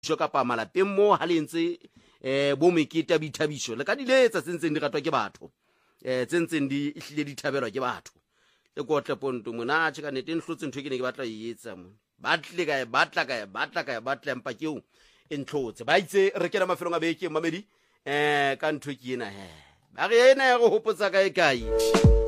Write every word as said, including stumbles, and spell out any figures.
jo kapa malapeng mo ha le ntse eh bo mekete boithabiso le ka diletsa tsentseng di ratwa ke batho eh tsentseng di hlile di thabelwa ke batho le kotle ponto mona tsheka nete nhlotse ntwe ke ne ke batla e etsa mo batle ka batla ka batla ka batla empa ke o entlotse ba itse re kena mafelong a beke mamedi eh ka ntwe ke ena he ba re ena ya go hopotsa kae kae